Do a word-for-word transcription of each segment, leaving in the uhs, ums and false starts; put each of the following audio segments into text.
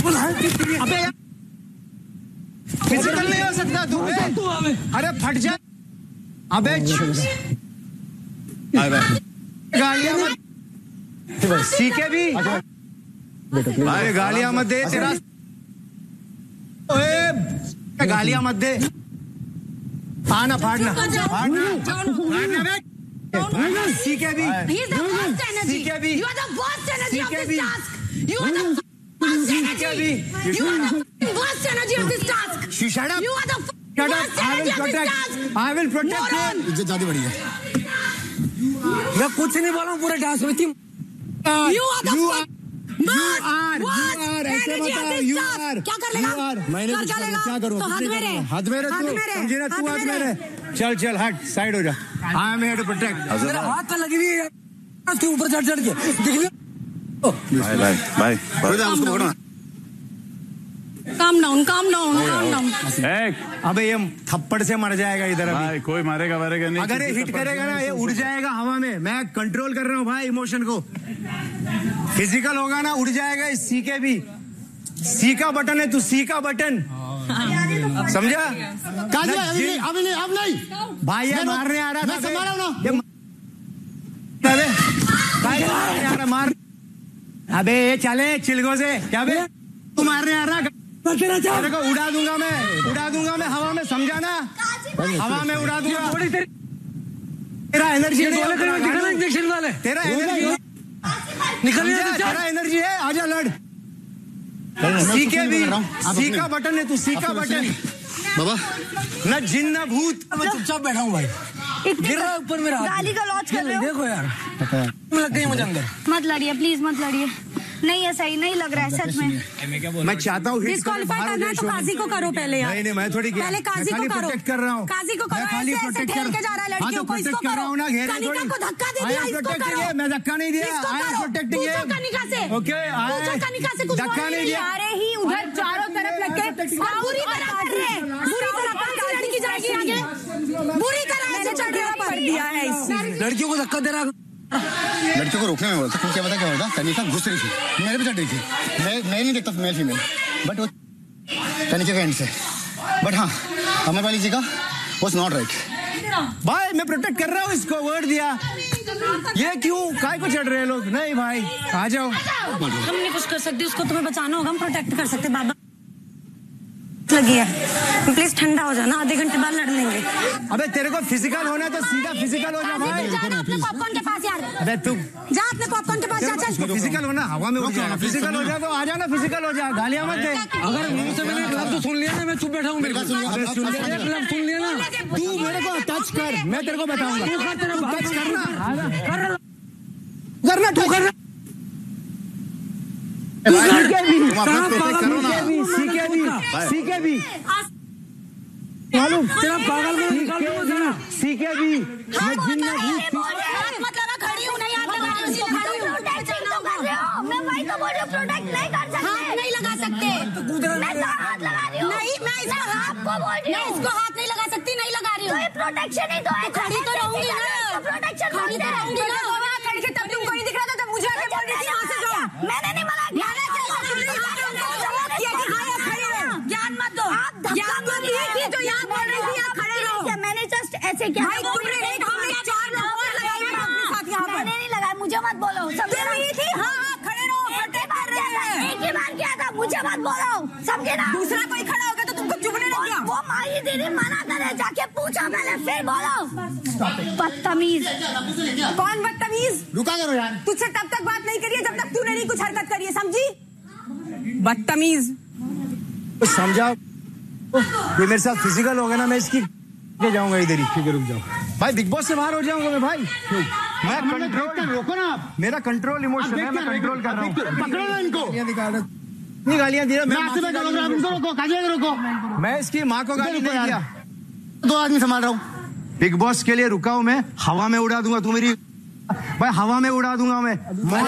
अबे फिजिकल नहीं हो सकता तू। अरे फट जा। अबे गालियां मत सीखे भी भाई, गालियां मत दे तेरा। ओए गालियां मत दे। आना फाड़ना फाड़ना सीखे भी सीखे भी सीखे भी You are the worst energy. You are the worst energy of this task. Shut up. You are the worst energy of this task. I will protect you. इज्जत ज़्यादा बढ़ी है। मैं कुछ नहीं बोला हूँ पूरे टास्क में। तुम You are the you are worst energy of this task. क्या कर लेगा? मैंने क्या करूँ? तो हाथ मेरे हाथ मेरे तू समझी ना, तू हाथ मेरे। चल चल हट, साइड हो जा। I am here to protect. मेरा हाथ तो लगी हुई है उसके ऊपर चढ़ चढ़ के। भाई भाई भाई उसको पकड़ो। Calm down, calm down, calm down. अबे ये थप्पड़ से मर जाएगा इधर अभी। भाई कोई मारेगा मारेगा नहीं। अगर ये हिट करेगा ना ये उड़ जाएगा हवा में। मैं कंट्रोल कर रहा हूँ भाई इमोशन को। फिजिकल होगा ना उड़ जाएगा। सी के भी सी का बटन है, तू सी का बटन समझा? अब नहीं अब नहीं भाई ये मारने आ रहा था। मैं संभाला हूं ना। ये मार। अबे चले चिलगो से। क्या बे तू मारने आ रहा? तेरे को उड़ा दूंगा मैं, उड़ा दूंगा मैं हवा में, समझा ना? हवा में उड़ा दूंगा। तेरा एनर्जी इंजेक्शन वाले तेरा एनर्जी निकल तेरा एनर्जी है। आजा लड़। सी के भी सी का बटन है, तू सी का बटन बाबा। न जिन न भूत। मैं चुपचाप बैठा हूँ भाई। गिर रहा ऊपर मेरा गाली का लॉन्च कर रहे हो। देखो यार लग गई मुझे अंदर। मत लड़िए प्लीज, मत लड़िए। नहीं ऐसा ही नहीं लग रहा है सच में। मैं चाहता हूँ डिस्क्वालीफाई करना है तो काजी को करो पहले यार। नहीं नहीं मैं थोड़ी पहले काजी को करो। प्रोटेक्ट कर रहा हूँ। काजी को करो। खाली ऐसे प्रोटेक्ट ठेल के जा रहा है लड़कियों को। इसको कर रहा हूँ ना। घेरे कनिका को धक्का दे दिया, इसको करो। मैं धक्का नहीं दिया। आई एम प्रोटेक्टिंग पूछो कनिका से। ओके पूछो कनिका से कुछ धक्का नहीं दिया। अरे ही उधर चारों तरफ लग के बुरी तरह कर रहे हैं। बुरी तरह कर लड़की जाएगी आगे। बुरी तरह से चढ़ेगा कर दिया है इसने। लड़कियों को धक्का दे रहा। लड़कियों को रोकने में बोलता तुम क्या पता क्या होता? कनिका घुस रही थी, मेरे पे चढ़ रही थी। मैं मैं नहीं देखता मेल फीमेल, बट वो कनिका का एंड से। बट हाँ अमरपाली जी का वॉज नॉट राइट। भाई मैं प्रोटेक्ट कर रहा हूँ इसको, वर्ड दिया। ये क्यों काय को चढ़ रहे हैं लोग? नहीं भाई आ जाओ। हम नहीं कुछ कर सकते, उसको तुम्हें बचाना होगा। हम प्रोटेक्ट कर सकते। बाबा लगी है, प्लीज ठंडा हो जाना, आधे घंटे बाद लड़ लेंगे। अबे तेरे को फिजिकल होना है तो सीधा फिजिकल हो जा भाई। जा अपने पॉपकॉर्न के पास यार। अबे तू जा अपने पॉपकॉर्न के पास जा। चल फिजिकल होना हवा में उड़ जाना। फिजिकल हो जा तो आ जाना, फिजिकल हो जा। गालियां मत दे। अगर मुंह से मैंने लफ्ज़ तो सुन लिया ना, मैं चुप बैठा हूँ। मेरे सुन लिया ना, तू मेरे को टच कर, मैं तेरे को बताऊंगा। टच करना करना तू करना। सीखे भी सीखे भी सीखे भी मालूम तेरा पागल में निकाल दूंगा। सीखे भी मैं जिन में भूत मतलब मैं खड़ी हूँ, नहीं हाथ लगा रही हूँ। खड़ी हूँ, प्रोटेक्ट तो कर रहे हो। मैं भाई को बोल रही हूँ प्रोटेक्ट नहीं कर सकते। हाथ नहीं लगा सकते। मैं तो हाथ लगा रही हूँ। नहीं मैं इसको आपको बोल रही हूँ। मैं इसको हाथ नहीं लगा सकती, नहीं लगा रही हूँ। तो प्रोटेक्शन ही तो है। खड़ी तो रहूंगी ना, प्रोटेक्शन खड़ी तो रहूंगी ना। खड़ी से तब तुमको नहीं दिख रहा था, तब मुझे आके बोल रही थी यहाँ से जाओ। मैंने नहीं मना किया। ज्ञान मत दो। ज्ञान मत दो जो यहाँ बोल रही थी, यहाँ खड़े रहो। मैंने जस्ट ऐसे क्या भाई तुमने नहीं, हमने चार लोग और लगाए अपने साथ यहाँ पर। मैंने नहीं लगाया, मुझे मत बोलो। समझे रही थी? हाँ हाँ खड़े रहो, फटे कर रहे हैं। एक ही बार किया था, मुझे मत बोलो, समझे ना? दूसरा कोई खड़ा होगा तो तुमको चुभने लग गया। वो माही दीदी मना करे, जाके पूछो पहले फिर बोलो। बदतमीज। कौन बदतमीज? रुका करो यार। तुझसे तब तक बात नहीं करिए जब तक तूने नहीं कुछ हरकत करी है, समझी? बदतमीज। समझाओ ये मेरे साथ फिजिकल होगा ना, मैं इसकी ले जाऊंगा इधर ही। ठीक है रुक जाओ भाई, बिग बॉस से बाहर हो जाऊंगा मैं भाई। मैं कंट्रोल रोको ना आप। मेरा कंट्रोल इमोशन है, मैं कंट्रोल कर रहा हूँ। पकड़ो ना इनको। इतनी गालियां दी रहा मैं। रोको काजे रोको। मैं इसकी माँ को गाली नहीं दिया। दो आदमी संभाल रहा हूँ। बिग बॉस के लिए रुका हूँ मैं, हवा में उड़ा दूंगा तू मेरी भाई, हवा में उड़ा दूंगा मैं।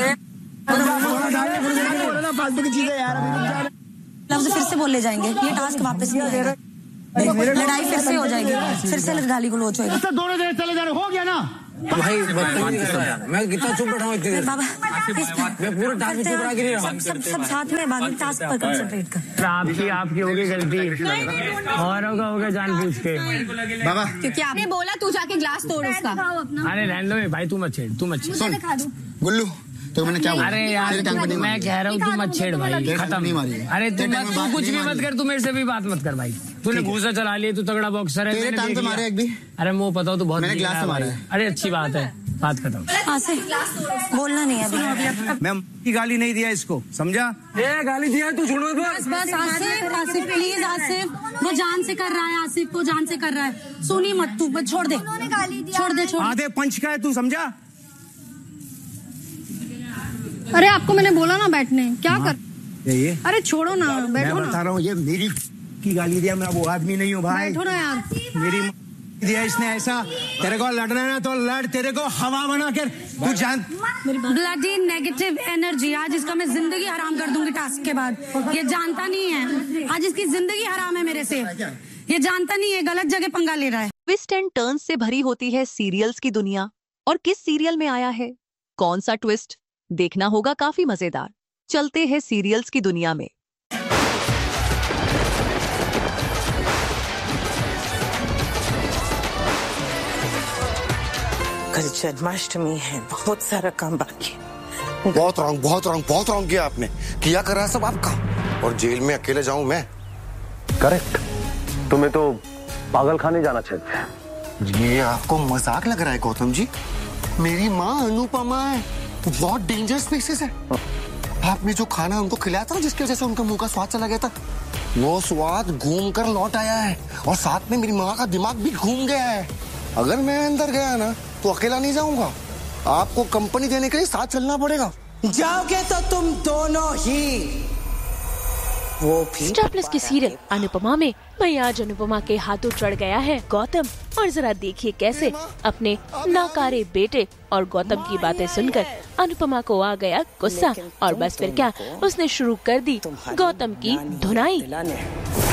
फालतू की चीजें यार। लफ्ज फिर से बोले जाएंगे, ये टास्क वापस नहीं आएगा। लड़ाई फिर से हो जाएगी, फिर से गाली गलौज होएगा। दोनों देर चले जा रहे हो गया ना। भाई मैं कितना चुप बैठा हूँ इतनी देर। बाबा मैं पूरे टास्क में चुप रहा कि नहीं रहा। सब सब साथ में बाद में टास्क पर कंसंट्रेट कर। आपकी आपकी होगी गलती औरों का होगा जानबूझ के। बाबा क्योंकि आपने बोला तू जाके ग्लास तोड़ उसका। अरे रहने दो भाई, तू मत छेड़, तू मत छेड़। सुन गुल्लू तो मैंने क्या बोला? अरे यार मैं कह रहा हूँ तू मत छेड़ भाई, खत्म नहीं मारी। अरे तू मत, तू कुछ भी मत कर, तू मेरे से भी बात मत कर भाई। तूने घूसा चला लिया, तू तगड़ा बॉक्सर है। तेरे टांग पे मारे एक भी? अरे मुँह पता हो तो बहुत मैंने ग्लास से मारा है। अरे अच्छी बात है, बात खत्म। आसिफ बोलना नहीं अभी। मैं की गाली नहीं दिया इसको, समझा? ए गाली दिया तू, छोड़ो बस। बस आसिफ आसिफ प्लीज आसिफ, वो जान से कर रहा है। आसिफ वो जान से कर रहा है, सुनी मत तू, बस छोड़ दे, छोड़ दे, छोड़। आधे पंच का है तू, समझा? अरे आपको मैंने बोला ना बैठने, क्या कर ये अरे छोड़ो ना, बैठो मैं ना। बता रहा हूँ, ये मेरी की गाली दिया, मैं वो आदमी नहीं हूँ भाई। बैठो ना यार। मेरी दिया इसने ऐसा। तेरे को लड़ना है ना तो लड़, तेरे को हवा बना कर तू जान। ब्लडी नेगेटिव एनर्जी, आज इसका मैं जिंदगी हराम कर दूंगी टास्क के बाद। ये जानता नहीं है, आज इसकी जिंदगी हराम है मेरे से। ये जानता नहीं है, गलत जगह पंगा ले रहा है। ट्विस्ट एंड टर्न्स से भरी होती है सीरियल्स की दुनिया, और किस सीरियल में आया है कौन सा ट्विस्ट, देखना होगा काफी मजेदार। चलते हैं सीरियल्स की दुनिया में। कल जन्माष्टमी है, बहुत सारा काम बाकी। बहुत रॉन्ग, बहुत रॉन्ग, बहुत रॉन्ग किया आपने। किया कर रहा है सब आपका, और जेल में अकेले जाऊं मैं? करेक्ट, तुम्हें तो पागल खाने जाना चाहिए। ये आपको मजाक लग रहा है गौतम जी? मेरी माँ अनुपमा है, बहुत डेंजरस स्पीसीज है। आपने जो खाना उनको खिलाया था, जिसकी वजह से उनका मुंह का स्वाद चला गया था, वो स्वाद घूम कर लौट आया है, और साथ में मेरी माँ का दिमाग भी घूम गया है। अगर मैं अंदर गया ना तो अकेला नहीं जाऊंगा, आपको कंपनी देने के लिए साथ चलना पड़ेगा। जाओगे तो तुम दोनों ही। वो भी स्टार प्लस की सीरियल अनुपमा में भाई आज अनुपमा के हाथों चढ़ गया है गौतम, और जरा देखिए कैसे अपने नाकारे बेटे और गौतम की बातें सुनकर अनुपमा को आ गया गुस्सा, और बस फिर क्या, उसने शुरू कर दी गौतम की धुनाई।